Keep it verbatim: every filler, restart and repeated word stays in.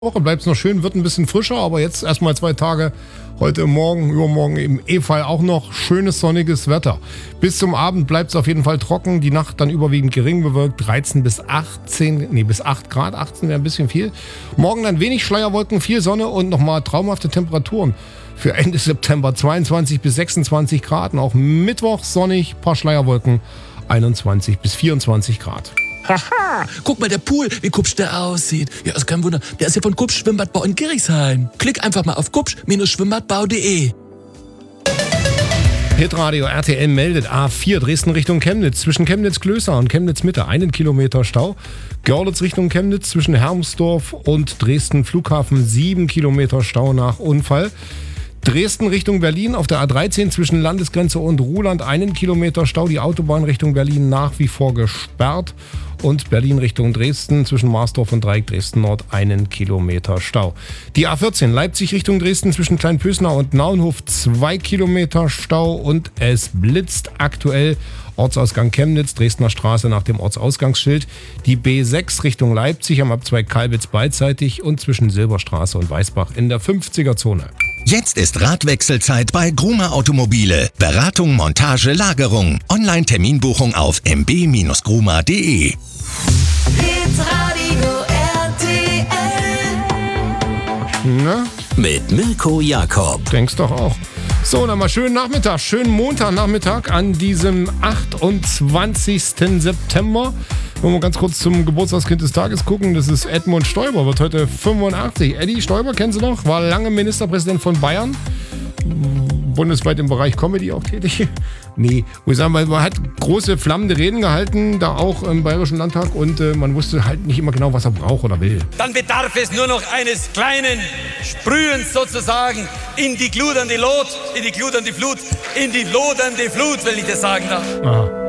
Woche bleibt es noch schön, wird ein bisschen frischer, aber jetzt erstmal zwei Tage, heute Morgen, übermorgen im E-Fall auch noch schönes sonniges Wetter. Bis zum Abend bleibt es auf jeden Fall trocken, die Nacht dann überwiegend gering bewölkt, dreizehn bis achtzehn, nee bis acht Grad, achtzehn wäre ein bisschen viel. Morgen dann wenig Schleierwolken, viel Sonne und nochmal traumhafte Temperaturen. Für Ende September zweiundzwanzig bis sechsundzwanzig Grad und auch Mittwoch sonnig, paar Schleierwolken, einundzwanzig bis vierundzwanzig Grad. Haha, guck mal, der Pool, wie kupsch der aussieht. Ja, ist kein Wunder, der ist ja von Kupsch Schwimmbadbau in Gerichshain. Klick einfach mal auf kupsch Schwimmbadbau punkt de. Hitradio R T L meldet A vier Dresden Richtung Chemnitz. Zwischen Chemnitz-Klößer und Chemnitz-Mitte einen Kilometer Stau. Görlitz Richtung Chemnitz zwischen Hermsdorf und Dresden Flughafen sieben Kilometer Stau nach Unfall. Dresden Richtung Berlin auf der A dreizehn zwischen Landesgrenze und Ruhland einen Kilometer Stau. Die Autobahn Richtung Berlin nach wie vor gesperrt. Und Berlin Richtung Dresden zwischen Marsdorf und Dreieck Dresden Nord einen Kilometer Stau. Die A vierzehn Leipzig Richtung Dresden zwischen Kleinpösner und Naunhof zwei Kilometer Stau. Und es blitzt aktuell Ortsausgang Chemnitz, Dresdner Straße nach dem Ortsausgangsschild. Die B sechs Richtung Leipzig am Abzweig Kalbitz beidseitig und zwischen Silberstraße und Weißbach in der fünfziger-Zone. Jetzt ist Radwechselzeit bei Grumer Automobile. Beratung, Montage, Lagerung. Online-Terminbuchung auf m b Bindestrich grumer punkt de. Hitradio R T L. Na? Mit Mirko Jakob. Denkst doch auch. So, dann mal schönen Nachmittag, schönen Montagnachmittag an diesem achtundzwanzigsten September. Wollen wir ganz kurz zum Geburtstagskind des Tages gucken. Das ist Edmund Stoiber, wird heute fünfundachtzig. Eddie Stoiber, kennen Sie noch? War lange Ministerpräsident von Bayern. Bundesweit im Bereich Comedy auch tätig. Nee, muss ich sagen, weil man hat große flammende Reden gehalten, da auch im Bayerischen Landtag und äh, man wusste halt nicht immer genau, was er braucht oder will. Dann bedarf es nur noch eines kleinen Sprühens sozusagen in die gludernde Lot, in die gludernde Flut, in die lodernde Flut, wenn ich das sagen darf. Aha.